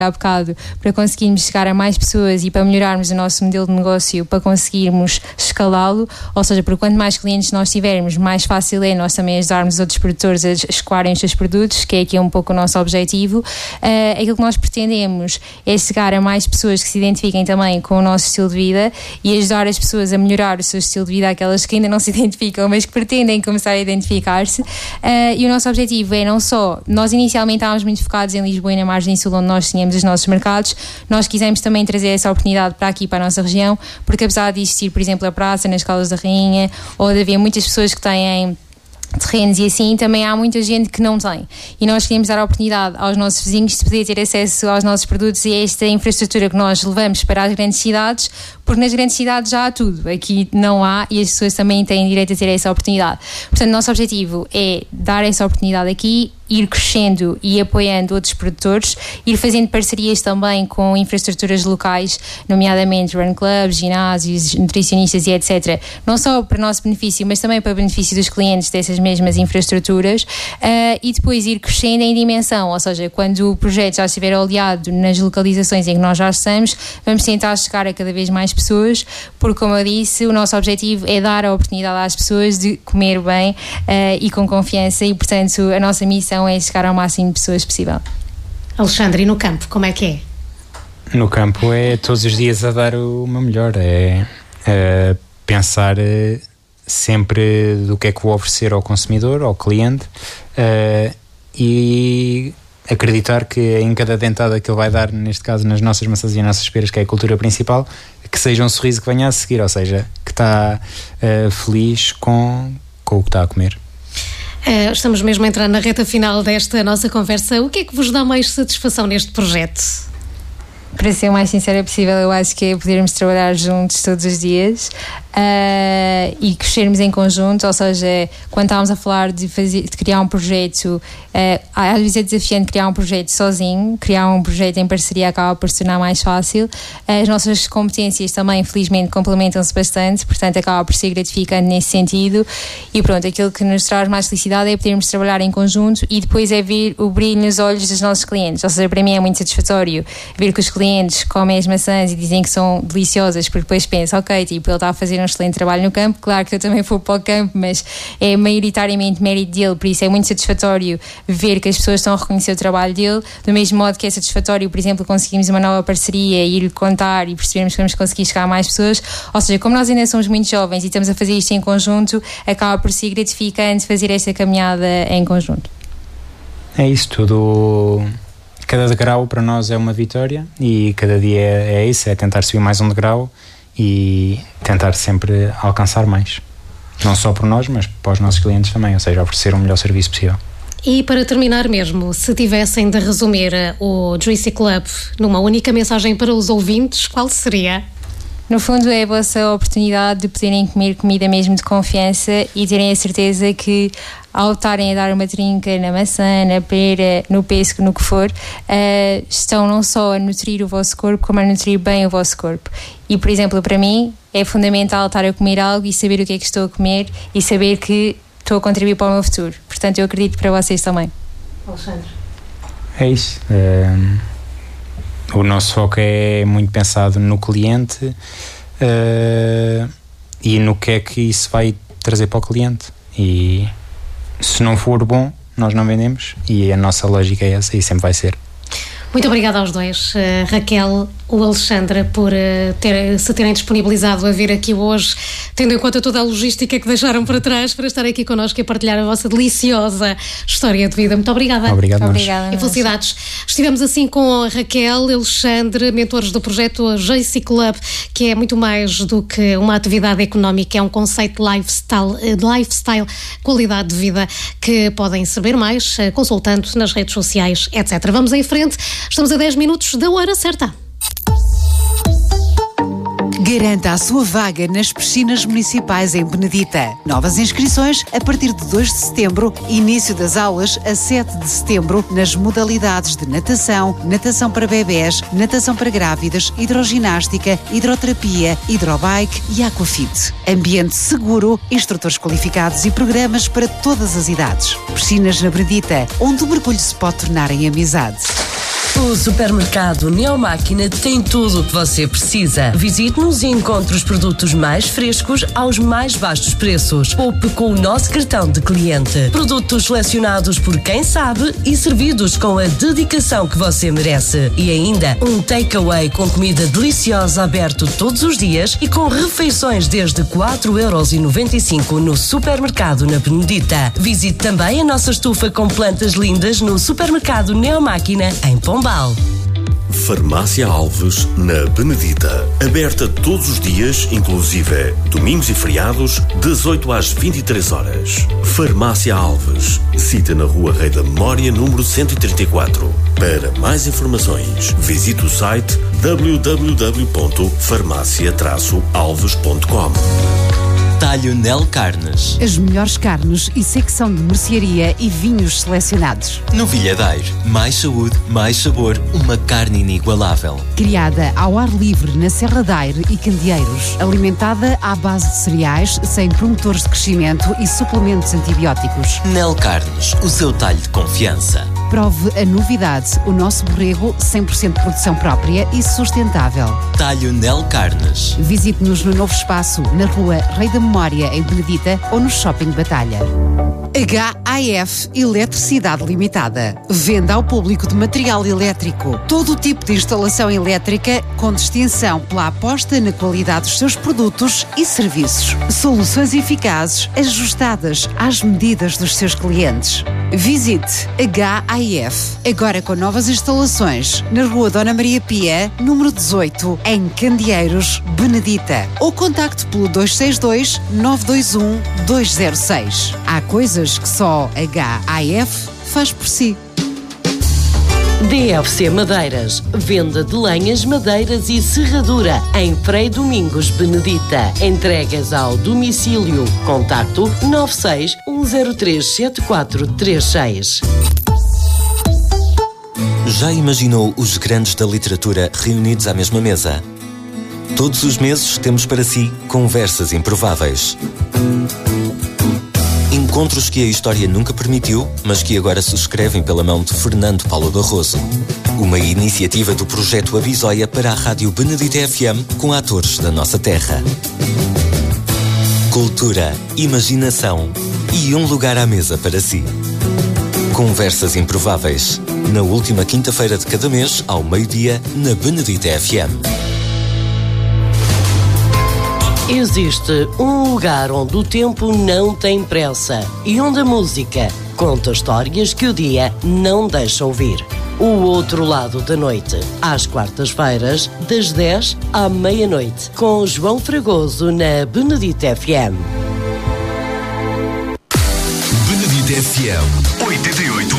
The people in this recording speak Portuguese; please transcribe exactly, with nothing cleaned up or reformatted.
há bocado, para conseguirmos chegar a mais pessoas e para melhorarmos o nosso modelo de negócio, para conseguirmos escalá-lo, ou seja, por quanto mais clientes nós tivermos, mais fácil é nós também ajudarmos os outros produtores a escoarem os seus produtos, que é aqui um pouco o nosso objetivo. Uh, aquilo que nós pretendemos é chegar a mais pessoas que se identifiquem também com o nosso estilo de vida e ajudar as pessoas a melhorar o seu estilo de vida, aquelas que ainda não se identificam, mas que pretendem começar a identificar-se. Uh, e o nosso objetivo é não só, nós inicialmente estávamos muito focados em Lisboa e na margem sul, onde nós tínhamos os nossos mercados. Nós quisemos também trazer essa oportunidade para aqui, para a nossa região, porque apesar de existir, por exemplo, a praça nas Caldas da Rainha, ou de haver muitas pessoas que têm terrenos e assim, também há muita gente que não tem, e nós queríamos dar a oportunidade aos nossos vizinhos de poder ter acesso aos nossos produtos e a esta infraestrutura que nós levamos para as grandes cidades, porque nas grandes cidades já há tudo, aqui não há, e as pessoas também têm direito a ter essa oportunidade. Portanto, o nosso objetivo é dar essa oportunidade aqui, ir crescendo e apoiando outros produtores, ir fazendo parcerias também com infraestruturas locais, nomeadamente run clubs, ginásios, nutricionistas e etcétera. Não só para o nosso benefício, mas também para o benefício dos clientes dessas mesmas infraestruturas, uh, e depois ir crescendo em dimensão, ou seja, quando o projeto já estiver oleado nas localizações em que nós já estamos, vamos tentar chegar a cada vez mais pessoas, porque, como eu disse, o nosso objetivo é dar a oportunidade às pessoas de comer bem uh, e com confiança, e portanto a nossa missão é chegar ao máximo de pessoas possível. Alexandre, e no campo, como é que é? No campo é todos os dias a dar o meu melhor, é, é pensar sempre do que é que vou oferecer ao consumidor, ao cliente, é, e acreditar que em cada dentada que ele vai dar, neste caso nas nossas maçãs e nas nossas peras, que é a cultura principal, que seja um sorriso que venha a seguir, ou seja, que está uh, feliz com, com o que está a comer. Uh, estamos mesmo a entrar na reta final desta nossa conversa. O que é que vos dá mais satisfação neste projeto? Para ser o mais sincera possível, eu acho que é podermos trabalhar juntos todos os dias, uh, e crescermos em conjunto. Ou seja, quando estávamos a falar de, fazer, de criar um projeto, uh, às vezes é desafiante criar um projeto sozinho, criar um projeto em parceria acaba por se tornar mais fácil. As nossas competências também, infelizmente, complementam-se bastante, portanto acaba por ser gratificante nesse sentido. E pronto, aquilo que nos traz mais felicidade é podermos trabalhar em conjunto e depois é ver o brilho nos olhos dos nossos clientes. Ou seja, para mim é muito satisfatório ver que os clientes comem as maçãs e dizem que são deliciosas, porque depois pensam, ok, tipo, ele está a fazer um excelente trabalho no campo. Claro que eu também vou para o campo, mas é maioritariamente mérito dele, por isso é muito satisfatório ver que as pessoas estão a reconhecer o trabalho dele, do mesmo modo que é satisfatório, por exemplo, conseguirmos uma nova parceria e ir contar e percebermos que vamos conseguir chegar a mais pessoas. Ou seja, como nós ainda somos muito jovens e estamos a fazer isto em conjunto, acaba por ser gratificante fazer esta caminhada em conjunto. É isso tudo. Cada degrau para nós é uma vitória e cada dia é isso, é tentar subir mais um degrau e tentar sempre alcançar mais. Não só por nós, mas para os nossos clientes também, ou seja, oferecer o melhor serviço possível. E para terminar mesmo, se tivessem de resumir o Juicy Club numa única mensagem para os ouvintes, qual seria? No fundo é a vossa oportunidade de poderem comer comida mesmo de confiança e terem a certeza que ao estarem a dar uma trinca na maçã, na pera, no pêssego, no que for, uh, estão não só a nutrir o vosso corpo, como a nutrir bem o vosso corpo. E, por exemplo, para mim é fundamental estar a comer algo e saber o que é que estou a comer e saber que estou a contribuir para o meu futuro. Portanto, eu acredito para vocês também. Alexandre? É isso. Um, o nosso foco é muito pensado no cliente uh, e no que é que isso vai trazer para o cliente. E se não for bom, nós não vendemos, e a nossa lógica é essa e sempre vai ser. Muito obrigada aos dois, uh, Raquel, o Alexandre, por uh, ter, se terem disponibilizado a vir aqui hoje, tendo em conta toda a logística que deixaram para trás, para estar aqui connosco e partilhar a vossa deliciosa história de vida. Muito obrigada. Obrigado. Obrigada. E felicidades. Estivemos assim com a Raquel, Alexandre, mentores do projeto Juicy Club, que é muito mais do que uma atividade económica, é um conceito de lifestyle, de lifestyle, qualidade de vida, que podem saber mais uh, consultando nas redes sociais, etcétera. Vamos em frente. Estamos a dez minutos da hora certa. Garanta a sua vaga nas piscinas municipais em Benedita. Novas inscrições a partir de dois de setembro, início das aulas a sete de setembro, nas modalidades de natação, natação para bebés, natação para grávidas, hidroginástica, hidroterapia, hidrobike e aquafit. Ambiente seguro, instrutores qualificados e programas para todas as idades. Piscinas na Benedita, onde o mergulho se pode tornar em amizade. O supermercado Neomáquina tem tudo o que você precisa. Visite-nos e encontre os produtos mais frescos aos mais baixos preços. Poupe com o nosso cartão de cliente. Produtos selecionados por quem sabe e servidos com a dedicação que você merece. E ainda um takeaway com comida deliciosa aberto todos os dias e com refeições desde quatro euros e noventa e cinco no supermercado na Benedita. Visite também a nossa estufa com plantas lindas no supermercado Neomáquina em Pombal. Farmácia Alves, na Benedita. Aberta todos os dias, inclusive domingos e feriados, das oito às vinte e três horas. Farmácia Alves. Cita na Rua Rei da Memória, número cento e trinta e quatro. Para mais informações, visite o site w w w ponto farmácia traço alves ponto com. Talho Nel Carnes. As melhores carnes e secção de mercearia e vinhos selecionados. Novilhadeiro. Mais saúde, mais sabor. Uma carne inigualável. Criada ao ar livre na Serra da Aire e Candeeiros. Alimentada à base de cereais, sem promotores de crescimento e suplementos antibióticos. Nel Carnes. O seu talho de confiança. Prove a novidade. O nosso borrego cem por cento de produção própria e sustentável. Talho Nel Carnes. Visite-nos no novo espaço, na Rua Rei da Memória, em Benedita, ou no Shopping Batalha. H A F Eletricidade Limitada. Venda ao público de material elétrico. Todo o tipo de instalação elétrica com distinção pela aposta na qualidade dos seus produtos e serviços. Soluções eficazes, ajustadas às medidas dos seus clientes. Visite H A F, agora com novas instalações, na Rua Dona Maria Pia, número dezoito, em Candeeiros, Benedita. Ou contacte pelo dois seis dois, nove dois um, dois zero seis. Há coisas que só H A F faz por si. D F C Madeiras. Venda de lenhas, madeiras e serradura em Frei Domingos, Benedita. Entregas ao domicílio. Contacto nove seis um zero três sete quatro três seis. Já imaginou os grandes da literatura reunidos à mesma mesa? Todos os meses temos para si conversas improváveis. Encontros que a história nunca permitiu, mas que agora se escrevem pela mão de Fernando Paulo Barroso. Uma iniciativa do projeto Abisóia para a Rádio Benedita F M com atores da nossa terra. Cultura, imaginação e um lugar à mesa para si. Conversas improváveis. Na última quinta-feira de cada mês, ao meio-dia, na Benedita F M. Existe um lugar onde o tempo não tem pressa e onde a música conta histórias que o dia não deixa ouvir. O Outro Lado da Noite, às quartas-feiras, das dez à meia-noite, com João Fragoso na Benedita F M. Benedita F M oitenta e oito